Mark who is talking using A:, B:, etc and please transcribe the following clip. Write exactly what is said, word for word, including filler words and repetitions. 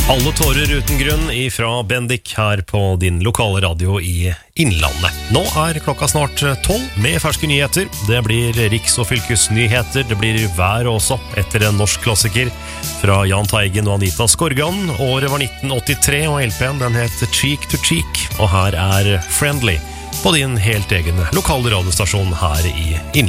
A: Alle tårer uten grunn ifra Bendik her på din lokale radio i Innlandet. Nå er klokka snart tolv med ferske nyheter. Det blir riks- og fylkesnyheter, det blir vær også etter en norsk klassiker fra Jahn Teigen og Anita Skorgan. Året var nitten åttitre og L P-en den het Cheek to Cheek, og her er Friendly på din helt egen lokale radiostasjon her i Innlandet.